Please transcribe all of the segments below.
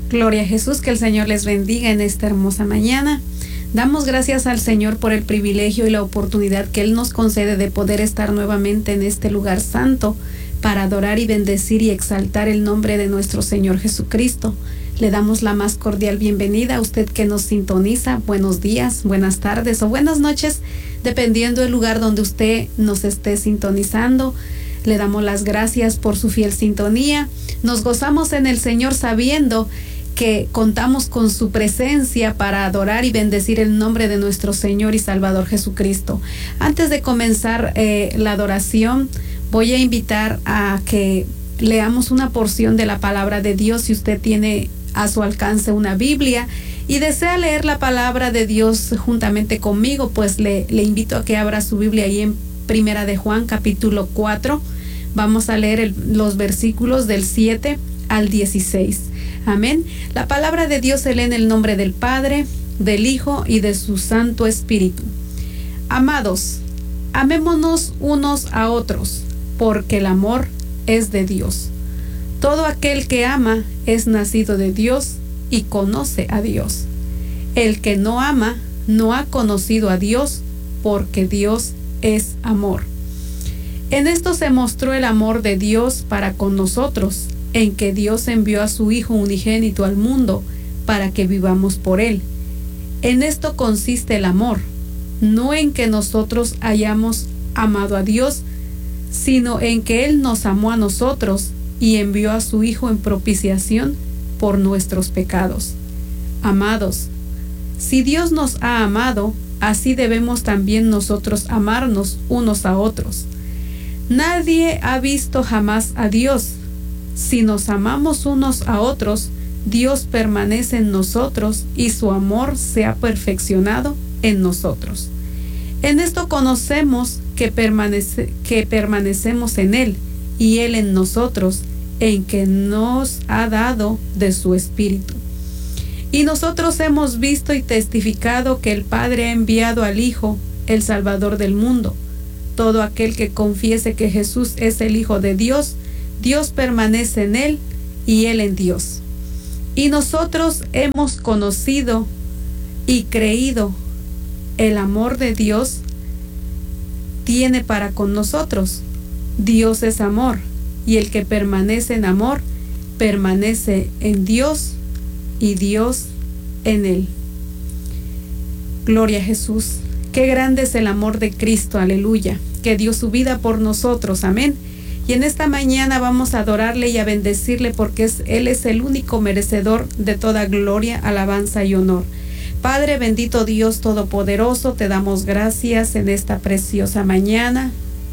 Gloria a Jesús, que el Señor les bendiga en esta hermosa mañana. Damos gracias al Señor por el privilegio y la oportunidad que Él nos concede de poder estar nuevamente en este lugar santo para adorar y bendecir y exaltar el nombre de nuestro Señor Jesucristo. Le damos la más cordial bienvenida a usted que nos sintoniza. Buenos días, buenas tardes o buenas noches, dependiendo del lugar donde usted nos esté sintonizando. Le damos las gracias por su fiel sintonía. Nos gozamos en el Señor sabiendo que contamos con su presencia para adorar y bendecir el nombre de nuestro Señor y Salvador Jesucristo. Antes de comenzar la adoración, voy a invitar a que leamos una porción de la palabra de Dios. Si usted tiene a su alcance una Biblia y desea leer la palabra de Dios juntamente conmigo, pues le invito a que abra su Biblia ahí en Primera de Juan, capítulo 4. Vamos a leer los versículos del 7 al 16. Amén. La palabra de Dios se lee en el nombre del Padre, del Hijo y de su Santo Espíritu. Amados, amémonos unos a otros, porque el amor es de Dios. Todo aquel que ama es nacido de Dios y conoce a Dios. El que no ama no ha conocido a Dios, porque Dios es amor. En esto se mostró el amor de Dios para con nosotros, en que Dios envió a su Hijo unigénito al mundo para que vivamos por Él. En esto consiste el amor, no en que nosotros hayamos amado a Dios, sino en que Él nos amó a nosotros y envió a su Hijo en propiciación por nuestros pecados. Amados, si Dios nos ha amado, así debemos también nosotros amarnos unos a otros. Nadie ha visto jamás a Dios. Si nos amamos unos a otros, Dios permanece en nosotros y su amor se ha perfeccionado en nosotros. En esto conocemos que permanecemos en Él y Él en nosotros, en que nos ha dado de su Espíritu. Y nosotros hemos visto y testificado que el Padre ha enviado al Hijo, el Salvador del mundo. Todo aquel que confiese que Jesús es el Hijo de Dios, Dios permanece en Él y Él en Dios. Y nosotros hemos conocido y creído el amor de Dios tiene para con nosotros. Dios es amor, y el que permanece en amor, permanece en Dios y Dios en Él. Gloria a Jesús. Qué grande es el amor de Cristo, aleluya, que dio su vida por nosotros, amén. Y en esta mañana vamos a adorarle y a bendecirle porque Él es el único merecedor de toda gloria, alabanza y honor. Padre bendito Dios Todopoderoso, te damos gracias en esta preciosa mañana.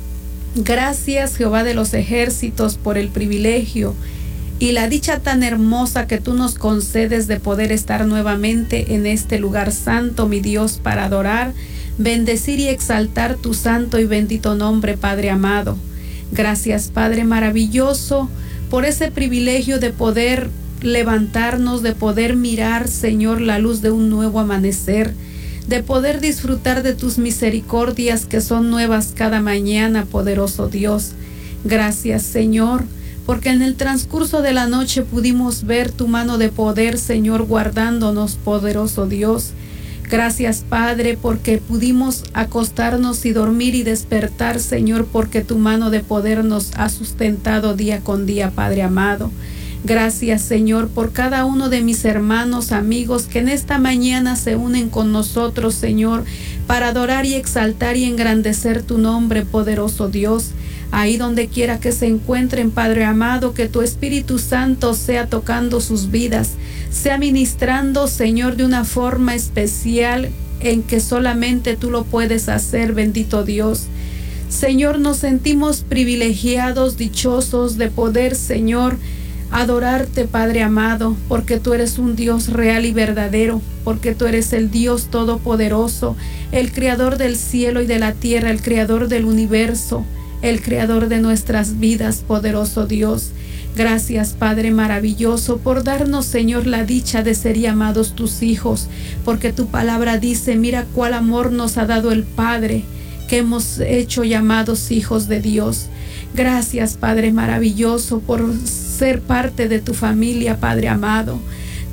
Gracias, Jehová de los ejércitos, por el privilegio y la dicha tan hermosa que tú nos concedes de poder estar nuevamente en este lugar santo, mi Dios, para adorar, bendecir y exaltar tu santo y bendito nombre, Padre amado. Gracias, Padre maravilloso, por ese privilegio de poder levantarnos, de poder mirar, Señor, la luz de un nuevo amanecer, de poder disfrutar de tus misericordias que son nuevas cada mañana, poderoso Dios. Gracias, Señor, porque en el transcurso de la noche pudimos ver tu mano de poder, Señor, guardándonos, poderoso Dios. Gracias, Padre, porque pudimos acostarnos y dormir y despertar, Señor, porque tu mano de poder nos ha sustentado día con día, Padre amado. Gracias, Señor, por cada uno de mis hermanos, amigos, que en esta mañana se unen con nosotros, Señor, para adorar y exaltar y engrandecer tu nombre, poderoso Dios. Ahí donde quiera que se encuentren, Padre amado, que tu Espíritu Santo sea tocando sus vidas, sea ministrando, Señor, de una forma especial en que solamente tú lo puedes hacer, bendito Dios. Señor, nos sentimos privilegiados, dichosos de poder, Señor, adorarte, Padre amado, porque tú eres un Dios real y verdadero, porque tú eres el Dios todopoderoso, el creador del cielo y de la tierra, el creador del universo, el creador de nuestras vidas, poderoso Dios. Gracias, Padre maravilloso, por darnos, Señor, la dicha de ser llamados tus hijos, porque tu palabra dice, mira cuál amor nos ha dado el Padre, que hemos hecho llamados hijos de Dios. Gracias, Padre maravilloso, por ser parte de tu familia, Padre amado.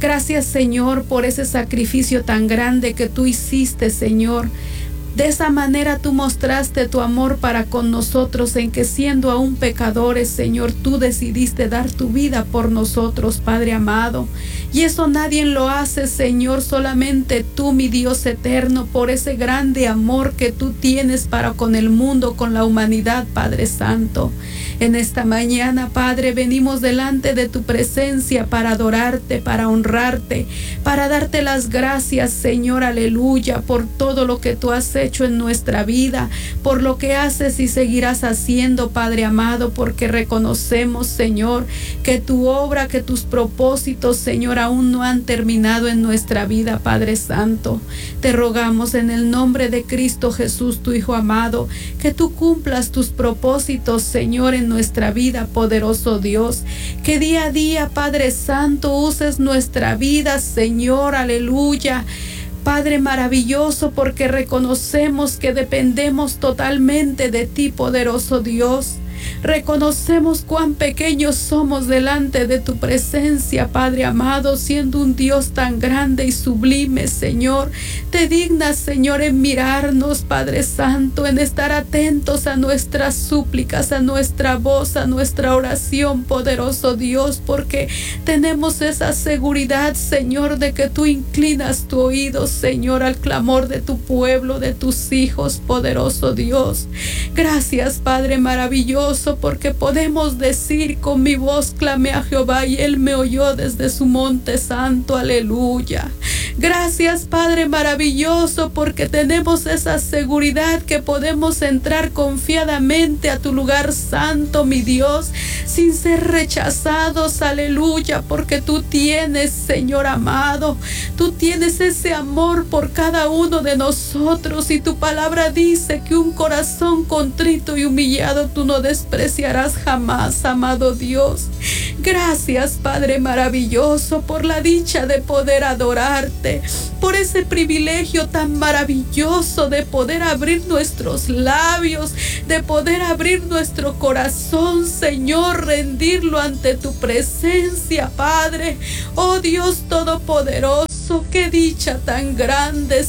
Gracias, Señor, por ese sacrificio tan grande que tú hiciste, Señor. De esa manera tú mostraste tu amor para con nosotros, en que siendo aún pecadores, Señor, tú decidiste dar tu vida por nosotros, Padre amado. Y eso nadie lo hace, Señor, solamente tú, mi Dios eterno, por ese grande amor que tú tienes para con el mundo, con la humanidad, Padre Santo. En esta mañana, Padre, venimos delante de tu presencia para adorarte, para honrarte, para darte las gracias, Señor, aleluya, por todo lo que tú has hecho en nuestra vida, por lo que haces y seguirás haciendo, Padre amado, porque reconocemos, Señor, que tu obra, que tus propósitos, Señor, aún no han terminado en nuestra vida, Padre Santo. Te rogamos en el nombre de Cristo Jesús, tu Hijo amado, que tú cumplas tus propósitos, Señor, en nuestra vida, poderoso Dios, que día a día, Padre Santo, uses nuestra vida, Señor, aleluya. Padre maravilloso, porque reconocemos que dependemos totalmente de ti, poderoso Dios. Reconocemos cuán pequeños somos delante de tu presencia, Padre amado, siendo un Dios tan grande y sublime, Señor. Te dignas, Señor, en mirarnos, Padre Santo, en estar atentos a nuestras súplicas, a nuestra voz, a nuestra oración, poderoso Dios, porque tenemos esa seguridad, Señor, de que tú inclinas tu oído, Señor, al clamor de tu pueblo, de tus hijos, poderoso Dios. Gracias, Padre maravilloso, porque podemos decir: con mi voz clamé a Jehová y él me oyó desde su monte santo, aleluya. Gracias, Padre maravilloso, porque tenemos esa seguridad que podemos entrar confiadamente a tu lugar santo, mi Dios, sin ser rechazados, aleluya, porque tú tienes, Señor amado, tú tienes ese amor por cada uno de nosotros, y tu palabra dice que un corazón contrito y humillado tú no despreciarás jamás, amado Dios. Gracias, Padre maravilloso, por la dicha de poder adorarte, por ese privilegio tan maravilloso de poder abrir nuestros labios, de poder abrir nuestro corazón, Señor, rendirlo ante tu presencia, Padre. Oh Dios todopoderoso, qué dicha tan grande,